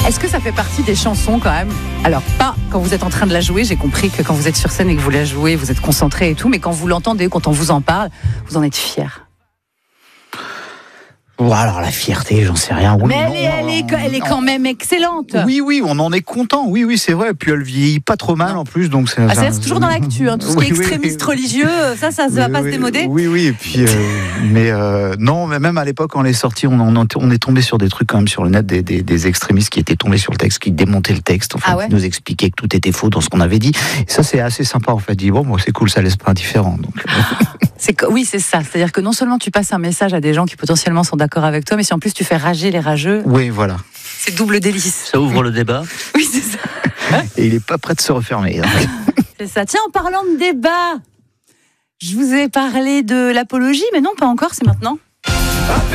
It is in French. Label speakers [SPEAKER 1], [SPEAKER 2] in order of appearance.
[SPEAKER 1] Est-ce que ça fait partie des chansons quand même ? Alors pas quand vous êtes en train de la jouer, j'ai compris que quand vous êtes sur scène et que vous la jouez, vous êtes concentré et tout, mais quand vous l'entendez, quand on vous en parle, vous en êtes fier.
[SPEAKER 2] Bon, alors la fierté, j'en sais rien. Oui,
[SPEAKER 1] mais elle est quand même excellente.
[SPEAKER 2] Oui, on en est content. Oui, c'est vrai. Et puis elle vieillit pas trop mal en plus, donc
[SPEAKER 1] c'est toujours dans l'actu, hein, tout ce qui est extrémiste religieux, ça va pas se démoder.
[SPEAKER 2] Oui. Et puis, non, mais même à l'époque quand elle est sortie, on est tombé sur des trucs quand même sur le net, des extrémistes qui étaient tombés sur le texte, qui démontaient le texte, qui nous expliquaient que tout était faux dans ce qu'on avait dit. Et ça, c'est assez sympa en fait. Dit c'est cool, ça laisse pas indifférent. Donc.
[SPEAKER 1] Oui, c'est ça. C'est-à-dire que non seulement tu passes un message à des gens qui potentiellement sont d'accord avec toi, mais si en plus tu fais rager les rageux.
[SPEAKER 2] Oui, voilà.
[SPEAKER 1] C'est double délice.
[SPEAKER 3] Ça ouvre le débat.
[SPEAKER 1] Oui, c'est ça.
[SPEAKER 2] Et il est pas prêt de se refermer.
[SPEAKER 1] C'est ça. Tiens, en parlant de débat, je vous ai parlé de l'apologie, mais non, pas encore, c'est maintenant.